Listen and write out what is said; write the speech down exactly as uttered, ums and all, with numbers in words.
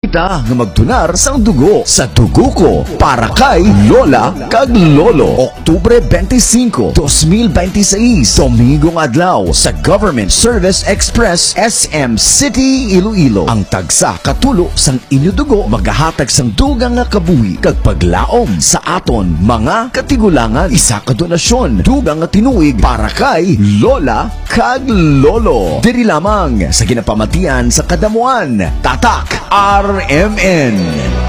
kita nga magtunar sang dugo sa dugo ko para kay Lola kag Lolo. Oktubre twenty-five, twenty twenty-six, Domingo nga adlaw sa Government Service Express S M City, Iloilo. Ang tagsa katulo sang inyo dugo magahatag sang dugang nga kabuhi kag paglaom sa aton mga katigulangan. Isa ka donasyon dugang nga tinuig para kay Lola kag Lolo. Diri lamang sa ginapamatian sa kadamuan. Tatak R M N.